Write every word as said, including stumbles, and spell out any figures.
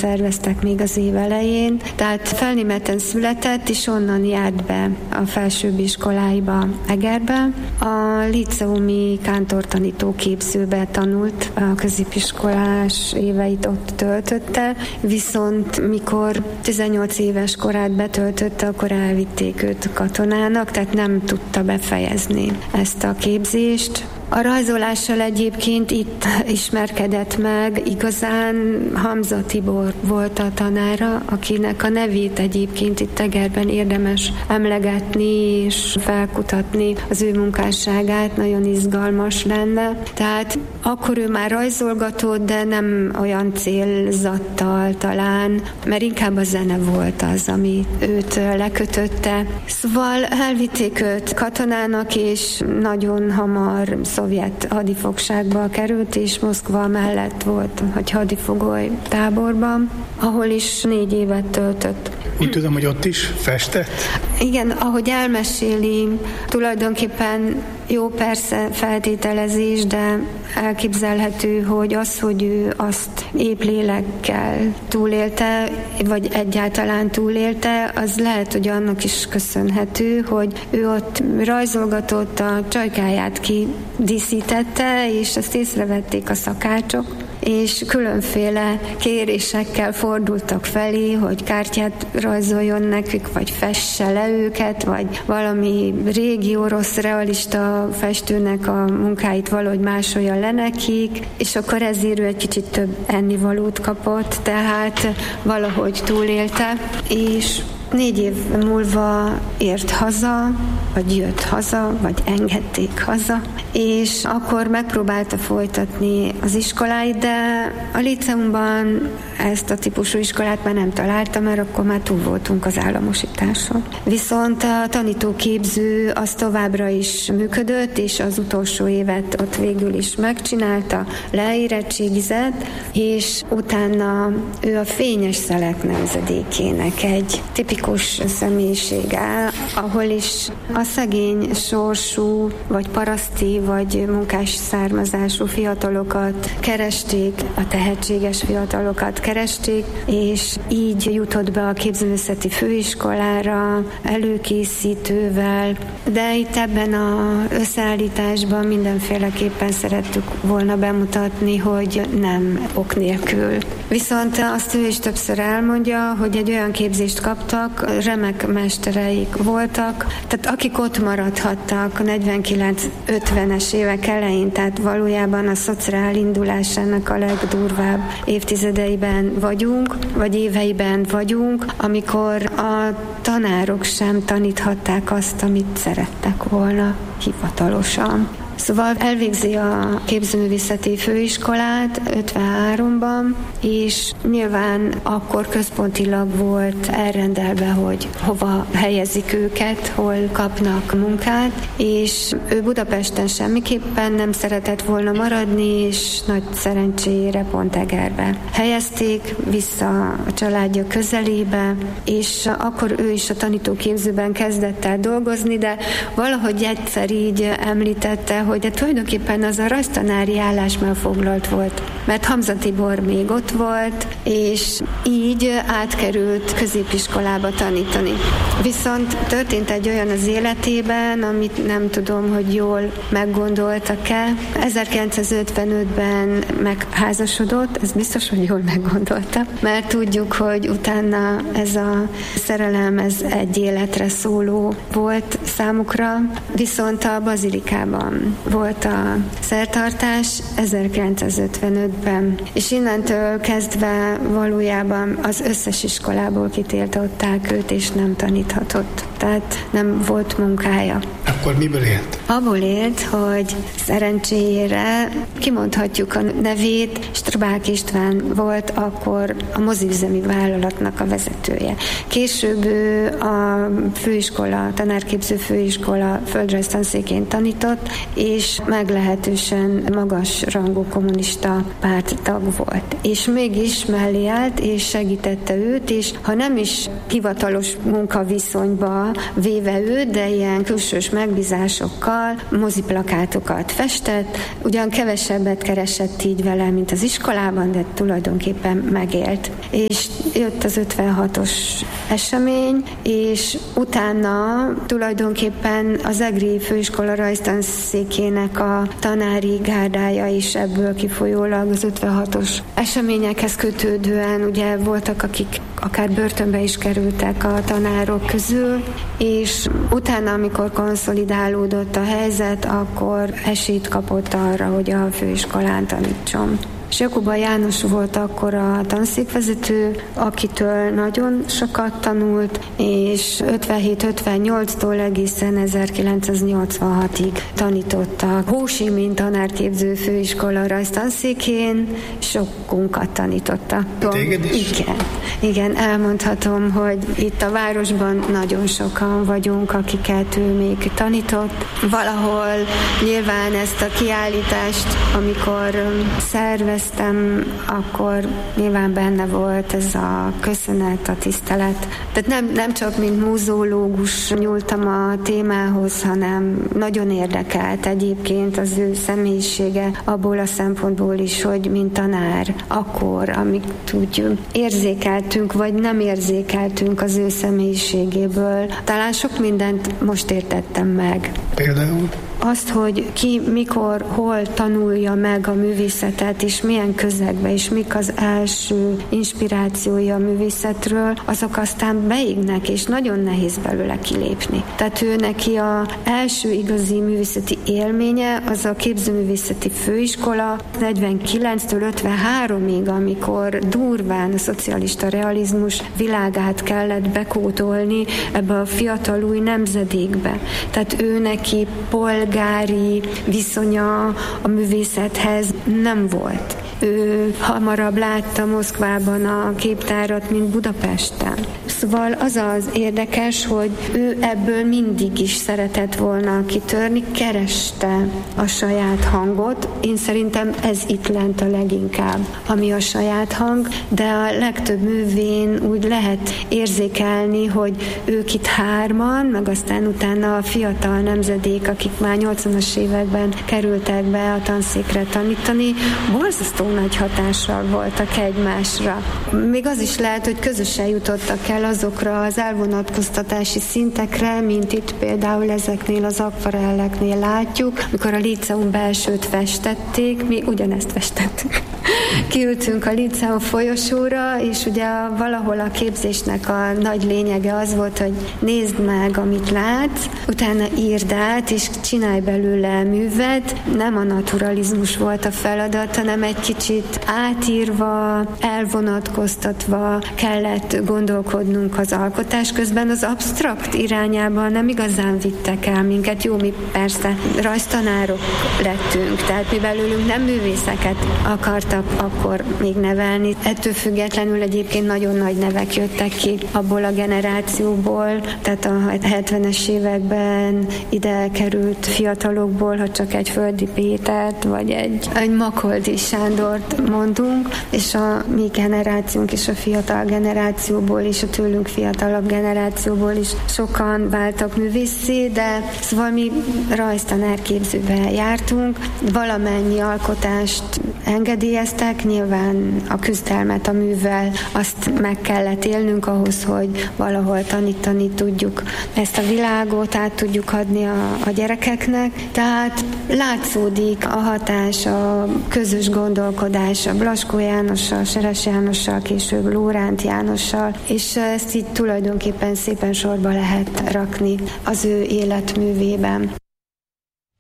szerveztek még az év elején. Tehát Felnémeten született, és onnan járt be a felsőbb iskoláiba Egerbe. A líceumi kántortanító képzőbe tanult, a középiskolás éveit ott töltötte, viszont mikor tizennyolc éves korát betöltötte, akkor elvitték őt katonának, tehát nem tudta befejezni ezt a képzést. A rajzolással egyébként itt ismerkedett meg, igazán Hamza Tibor volt a tanára, akinek a nevét egyébként itt Egerben érdemes emlegetni és felkutatni az ő munkásságát, nagyon izgalmas lenne. Tehát akkor ő már rajzolgatott, de nem olyan célzattal talán, mert inkább a zene volt az, ami őt lekötötte. Szóval elvitték őt katonának, és nagyon hamar szovjet hadifogságba került, és Moszkva mellett volt egy hadifogoly táborban, ahol is négy évet töltött. Úgy tudom, hogy ott is festett? Igen, ahogy elmeséli, tulajdonképpen jó persze feltételezés, de elképzelhető, hogy az, hogy ő azt épp lélekkel túlélte, vagy egyáltalán túlélte, az lehet, hogy annak is köszönhető, hogy ő ott rajzolgatott, a csajkáját kidíszítette, és ezt észrevették a szakácsok, és különféle kérésekkel fordultak felé, hogy kártyát rajzoljon nekük, vagy fesse le őket, vagy valami régi orosz realista festőnek a munkáit valahogy másolja le nekik, és akkor ezért ő egy kicsit több ennivalót kapott, tehát valahogy túlélte, és négy év múlva ért haza, vagy jött haza, vagy engedték haza, és akkor megpróbálta folytatni az iskoláit, de a líceumban ezt a típusú iskolát már nem találta, mert akkor már túl voltunk az államosításon. Viszont a tanítóképző az továbbra is működött, és az utolsó évet ott végül is megcsinálta, leérettségizett, és utána ő a Fényes Szelek nemzedékének egy tipikus személyisége, ahol is a szegény sorsú, vagy paraszti, vagy munkás származású fiatalokat keresték, a tehetséges fiatalokat keresték, és így jutott be a képzőművészeti főiskolára előkészítővel, de itt ebben az összeállításban mindenféleképpen szerettük volna bemutatni, hogy nem ok nélkül. Viszont azt ő is többször elmondja, hogy egy olyan képzést kaptak, remek mestereik voltak, tehát akik ott maradhattak a negyvenkilenc-ötvenes évek elején, tehát valójában a szociál indulásának a legdurvább évtizedeiben vagyunk, vagy éveiben vagyunk, amikor a tanárok sem taníthatták azt, amit szerettek volna hivatalosan. Szóval elvégzi a képzőművészeti főiskolát ötvenháromban, és nyilván akkor központilag volt elrendelve, hogy hova helyezik őket, hol kapnak munkát, és ő Budapesten semmiképpen nem szeretett volna maradni, és nagy szerencsére pont Egerbe helyezték vissza a családja közelébe, és akkor ő is a tanítóképzőben kezdett el dolgozni, de valahogy egyszer így említette, hogy de tulajdonképpen az a rajztanári állás már foglalt volt, mert Hamza Tibor még ott volt, és így átkerült középiskolába tanítani. Viszont történt egy olyan az életében, amit nem tudom, hogy jól meggondoltak-e. ezerkilencszázötvenötben megházasodott, ez biztos, hogy jól meggondolta, mert tudjuk, hogy utána ez a szerelem, ez egy életre szóló volt számukra, viszont a Bazilikában volt a szertartás ezerkilencszázötvenötben, és innentől kezdve valójában az összes iskolából kitiltották őt, és nem taníthatott. Tehát nem volt munkája. Akkor miből élt? Abból élt, hogy szerencsére kimondhatjuk a nevét, Strabák István volt akkor a moziüzemi vállalatnak a vezetője. Később ő a főiskola, a tanárképző főiskola földrajztanszékén tanított, és meglehetősen magas rangú kommunista párttag volt. És mégis mellé állt, és segítette őt, és ha nem is hivatalos munkaviszonyba véve őt, de ilyen külsős meg megbízásokkal moziplakátokat festett, ugyan kevesebbet keresett így vele, mint az iskolában, de tulajdonképpen megélt. És jött az ötvenhatos esemény, és utána tulajdonképpen az egri főiskola rajztanszékének a tanári gárdája is ebből kifolyólag az ötvenhatos eseményekhez kötődően, ugye voltak, akik akár börtönbe is kerültek a tanárok közül, és utána, amikor konszolidálódott a helyzet, akkor esélyt kapott arra, hogy a főiskolán tanítson. És Jakuba János volt akkor a tanszékvezető, akitől nagyon sokat tanult, és ötvenhét-ötvennyolctól egészen ezerkilencszáznyolcvanhatig tanította Ho Chi Minh tanárképző főiskola rajztanszékén, sokunkat tanította. Téged is? Igen. Igen, elmondhatom, hogy itt a városban nagyon sokan vagyunk, akiket ő még tanított. Valahol nyilván ezt a kiállítást, amikor szerveztem, akkor nyilván benne volt ez a köszönet, a tisztelet. Tehát nem, nem csak mint muzeológus nyúltam a témához, hanem nagyon érdekelt egyébként az ő személyisége abból a szempontból is, hogy mint tanár, akkor, amit úgy érzékeltünk, vagy nem érzékeltünk az ő személyiségéből. Talán sok mindent most értettem meg. Például? Azt, hogy ki, mikor, hol tanulja meg a művészetet, és milyen közegbe, és mik az első inspirációi a művészetről, azok aztán beignek, és nagyon nehéz belőle kilépni. Tehát ő neki az első igazi művészeti élménye az a képzőművészeti főiskola negyvenkilenctől ötvenháromig, amikor durván a szocialista realizmus világát kellett bekótolni ebbe a fiatal új nemzedékbe. Tehát ő neki polgári viszonya a művészethez nem volt. Ő hamarabb látta Moszkvában a képtárat, mint Budapesten. Szóval az az érdekes, hogy ő ebből mindig is szeretett volna kitörni, kereste a saját hangot. Én szerintem ez itt lent a leginkább, ami a saját hang, de a legtöbb művén úgy lehet érzékelni, hogy ők itt hárman, meg aztán utána a fiatal nemzedék, akik már nyolcvanas években kerültek be a tanszékre tanítani, borzasztó nagy hatással voltak egymásra. Még az is lehet, hogy közösen jutottak el azokra az elvonatkoztatási szintekre, mint itt például ezeknél az akvarelleknél látjuk, mikor a líceum belsőt festették, mi ugyanezt festettük. Kiültünk a líceum folyosóra, és ugye valahol a képzésnek a nagy lényege az volt, hogy nézd meg, amit látsz, utána írd át, és csinálj belőle művet. Nem a naturalizmus volt a feladat, hanem egy kicsit átírva, elvonatkoztatva kellett gondolkodnunk az alkotás közben. Az absztrakt irányában nem igazán vittek el minket. Jó, mi persze rajztanárok lettünk, tehát mi belőlünk nem művészeket akartak akkor még nevelni. Ettől függetlenül egyébként nagyon nagy nevek jöttek ki abból a generációból, tehát a hetvenes években ide került fiatalokból, ha csak egy Földi Pétert, vagy egy, egy Makoldy Sándort mondunk, és a mi generációnk és a fiatal generációból is, a tőlünk fiatalabb generációból is sokan váltak művészé, de szóval mi rajztanárképzőbe jártunk, valamennyi alkotást engedélyeztek, nyilván a küzdelmet a művel azt meg kellett élnünk ahhoz, hogy valahol tanítani tudjuk ezt a világot, át tudjuk adni a, a gyerekeknek, tehát látszódik a hatás, a közös gondolkodás a Blaskó Jánossal, Seres Jánossal, később Lóránt Jánossal, és ezt így tulajdonképpen szépen sorba lehet rakni az ő életművében.